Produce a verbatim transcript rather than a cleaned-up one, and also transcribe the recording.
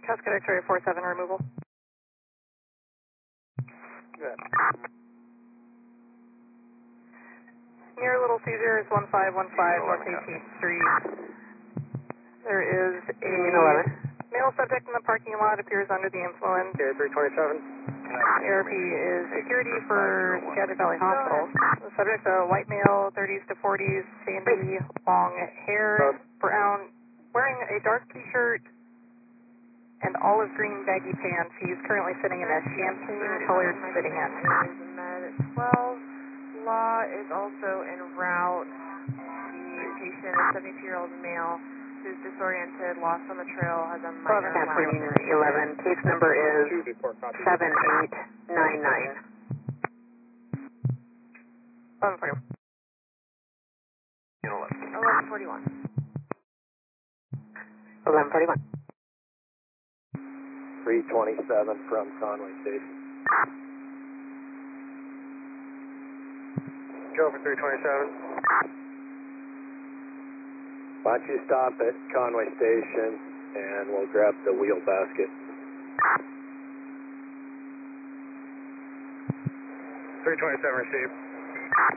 Cascade X-ray four seven removal. Good. Near Little Caesars, one five one five North eighteenth Street. There is a male subject in the parking lot, appears under the influence. Here, three twenty-seven. A R P is security for Skagit Valley Hospital. The subject, a white male, thirties to forties, sandy, long hair, brown, wearing a dark t-shirt and olive green baggy pants. He's currently sitting in a champagne-colored sitting in. Med twelve. Law is also en route. The patient, a seventy-two-year-old male who's disoriented, lost on the trail, has a minor Kathleen eleven, case number is seven eight nine nine. eleven forty-one. eleven forty-one. eleven forty-one. three twenty-seven from Conway Station. Go for three twenty-seven. Why don't you stop at Conway Station and we'll grab the wheel basket. three twenty-seven received.